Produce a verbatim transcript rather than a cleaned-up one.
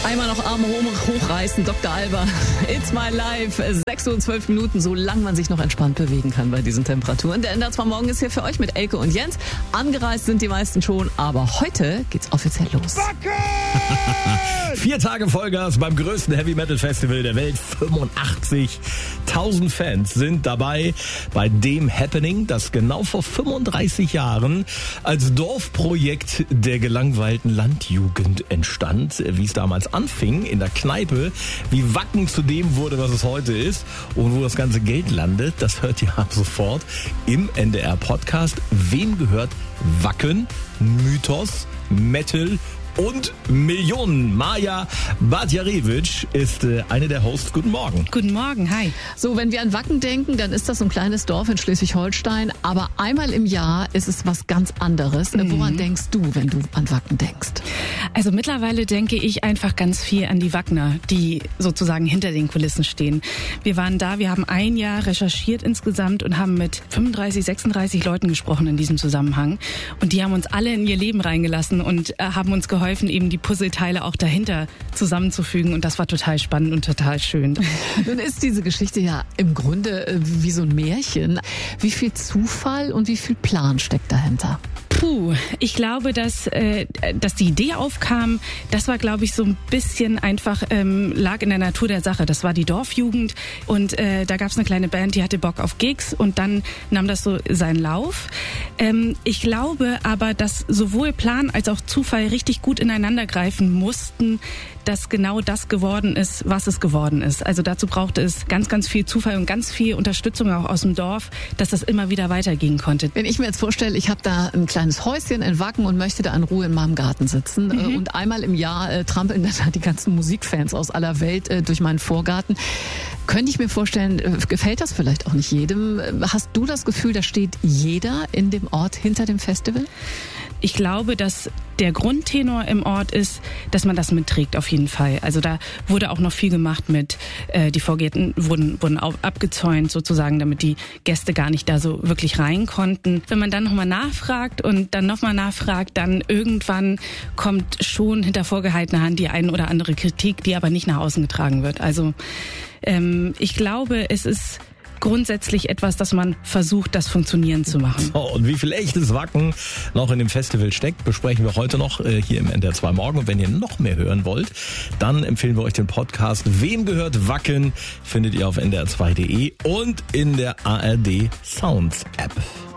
Einmal noch Arme hochreißen, Doktor Alba. It's my life. sechs Uhr und zwölf Minuten, solange man sich noch entspannt bewegen kann bei diesen Temperaturen. Der N D R zwei Morgen ist hier für euch mit Elke und Jens. Angereist sind die meisten schon, aber heute geht's offiziell los. Vier Tage Vollgas beim größten Heavy Metal Festival der Welt. fünfundachtzigtausend Fans sind dabei bei dem Happening, das genau vor fünfunddreißig Jahren als Dorfprojekt der gelangweilten Landjugend entstand. Wie es damals anfing in der Kneipe, wie Wacken zu dem wurde, was es heute ist und wo das ganze Geld landet, das hört ihr ab sofort im N D R Podcast. Wem gehört Wacken, Mythos, Metal und Millionen? Maja Badjarewitsch ist äh, eine der Hosts. Guten Morgen. Guten Morgen, hi. So, wenn wir an Wacken denken, dann ist das so ein kleines Dorf in Schleswig-Holstein. Aber einmal im Jahr ist es was ganz anderes. Mhm. Woran denkst du, wenn du an Wacken denkst? Also mittlerweile denke ich einfach ganz viel an die Wackner, die sozusagen hinter den Kulissen stehen. Wir waren da, wir haben ein Jahr recherchiert insgesamt und haben mit fünfunddreißig, sechsunddreißig Leuten gesprochen in diesem Zusammenhang. Und die haben uns alle in ihr Leben reingelassen und äh, haben uns geholfen, eben die Puzzleteile auch dahinter zusammenzufügen. Und das war total spannend und total schön. Nun ist diese Geschichte ja im Grunde äh, wie so ein Märchen. Wie viel Zufall und wie viel Plan steckt dahinter? Puh, ich glaube, dass, äh, dass die Idee aufkam, das war, glaube ich, so ein bisschen einfach, ähm, lag in der Natur der Sache. Das war die Dorfjugend und äh, da gab es eine kleine Band, die hatte Bock auf Gigs und dann nahm das so seinen Lauf. Ähm, ich glaube aber, dass sowohl Plan als auch Zufall richtig gut ineinander greifen mussten, dass genau das geworden ist, was es geworden ist. Also dazu brauchte es ganz, ganz viel Zufall und ganz viel Unterstützung auch aus dem Dorf, dass das immer wieder weitergehen konnte. Wenn ich mir jetzt vorstelle, ich habe da ein kleines Häuschen in Wacken und möchte da in Ruhe in meinem Garten sitzen mhm. und einmal im Jahr äh, trampeln dann die ganzen Musikfans aus aller Welt äh, durch meinen Vorgarten. Könnte ich mir vorstellen, äh, gefällt das vielleicht auch nicht jedem. Hast du das Gefühl, da steht jeder in dem Ort hinter dem Festival? Ich glaube, dass der Grundtenor im Ort ist, dass man das mitträgt auf jeden Fall. Also da wurde auch noch viel gemacht mit, äh, die Vorgärten wurden, wurden abgezäunt sozusagen, damit die Gäste gar nicht da so wirklich rein konnten. Wenn man dann nochmal nachfragt und dann nochmal nachfragt, dann irgendwann kommt schon hinter vorgehaltener Hand die ein oder andere Kritik, die aber nicht nach außen getragen wird. Also ähm, ich glaube, es ist grundsätzlich etwas, dass man versucht, das funktionieren zu machen. So, und wie viel echtes Wacken noch in dem Festival steckt, besprechen wir heute noch äh, hier im N D R zwei Morgen. Und wenn ihr noch mehr hören wollt, dann empfehlen wir euch den Podcast Wem gehört Wacken? Findet ihr auf N D R zwei Punkt de und in der A R D Sounds App.